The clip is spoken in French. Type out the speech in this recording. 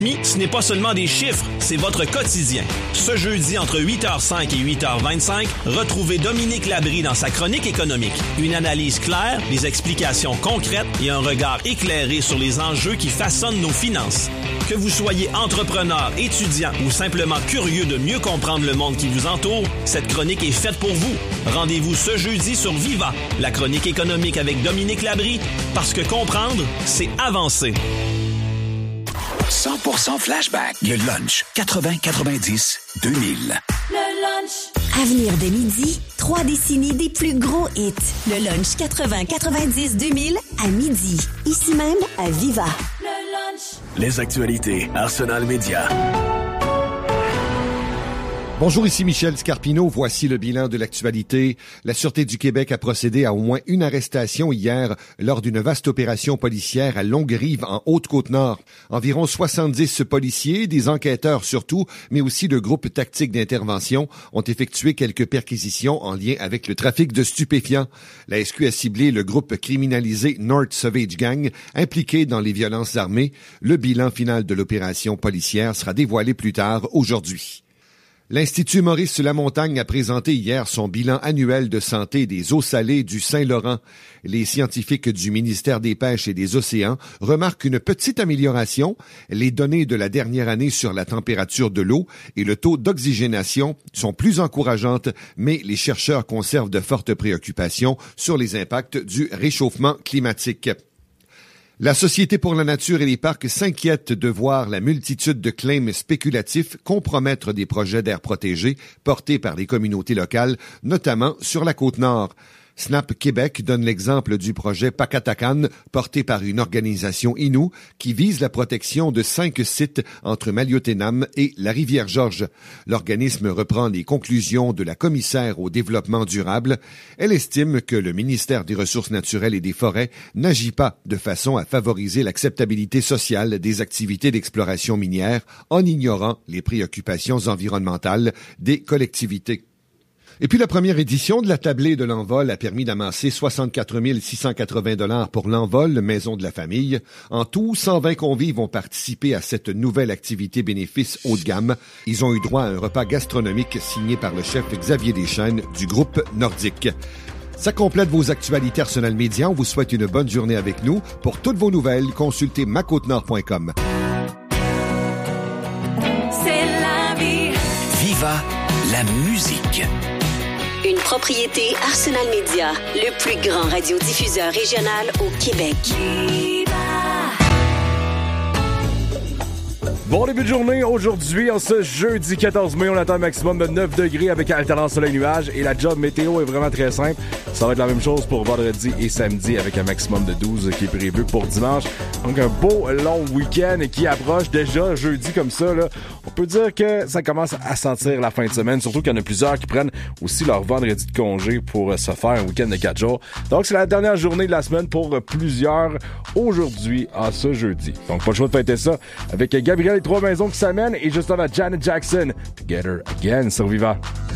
Ce n'est pas seulement des chiffres, c'est votre quotidien. Ce jeudi, entre 8h05 et 8h25, retrouvez Dominique Labrie dans sa chronique économique. Une analyse claire, des explications concrètes et un regard éclairé sur les enjeux qui façonnent nos finances. Que vous soyez entrepreneur, étudiant ou simplement curieux de mieux comprendre le monde qui vous entoure, cette chronique est faite pour vous. Rendez-vous ce jeudi sur Viva, la chronique économique avec Dominique Labrie, parce que comprendre, c'est avancer. 100% Flashback. Le lunch 80-90-2000. Le lunch. À venir dès midi, 3 décennies des plus gros hits. Le lunch 80-90-2000 à midi. Ici même à Viva. Le lunch. Les actualités Arsenal Média. Bonjour, ici Michel Scarpino. Voici le bilan de l'actualité. La Sûreté du Québec a procédé à au moins une arrestation hier lors d'une vaste opération policière à Longuerive, en Haute-Côte-Nord. Environ 70 policiers, des enquêteurs surtout, mais aussi le groupe tactique d'intervention ont effectué quelques perquisitions en lien avec le trafic de stupéfiants. La SQ a ciblé le groupe criminalisé North Savage Gang, impliqué dans les violences armées. Le bilan final de l'opération policière sera dévoilé plus tard aujourd'hui. L'Institut Maurice Lamontagne a présenté hier son bilan annuel de santé des eaux salées du Saint-Laurent. Les scientifiques du ministère des Pêches et des Océans remarquent une petite amélioration. Les données de la dernière année sur la température de l'eau et le taux d'oxygénation sont plus encourageantes, mais les chercheurs conservent de fortes préoccupations sur les impacts du réchauffement climatique. La Société pour la nature et les parcs s'inquiète de voir la multitude de claims spéculatifs compromettre des projets d'aires protégées portés par les communautés locales, notamment sur la Côte-Nord. Snap Québec donne l'exemple du projet Pakatakan, porté par une organisation Innu, qui vise la protection de 5 sites entre Maliotenam et la Rivière-Georges. L'organisme reprend les conclusions de la commissaire au développement durable. Elle estime que le ministère des Ressources naturelles et des Forêts n'agit pas de façon à favoriser l'acceptabilité sociale des activités d'exploration minière en ignorant les préoccupations environnementales des collectivités. Et puis la première édition de la tablée de l'envol a permis d'amasser 64 680 $ pour l'envol, maison de la famille. En tout, 120 convives ont participé à cette nouvelle activité bénéfice haut de gamme. Ils ont eu droit à un repas gastronomique signé par le chef Xavier Deschênes du groupe Nordique. Ça complète vos actualités Arsenal Média. On vous souhaite une bonne journée avec nous. Pour toutes vos nouvelles, consultez macôtenord.com. C'est la vie. Viva la musique. Une propriété Arsenal Média, le plus grand radiodiffuseur régional au Québec. Bon début de journée aujourd'hui, en ce jeudi 14 mai, on attend un maximum de 9 degrés avec alternance soleil-nuage et la job météo est vraiment très simple. Ça va être la même chose pour vendredi et samedi avec un maximum de 12 qui est prévu pour dimanche. Donc un beau long week-end qui approche déjà jeudi comme ça. Là, on peut dire que ça commence à sentir la fin de semaine, surtout qu'il y en a plusieurs qui prennent aussi leur vendredi de congé pour se faire un week-end de 4 jours. Donc c'est la dernière journée de la semaine pour plusieurs aujourd'hui en ce jeudi. Donc pas le choix de fêter ça avec Gabriel et Trois Maisons qui s'amènent et juste avant Janet Jackson, Together Again sur Viva.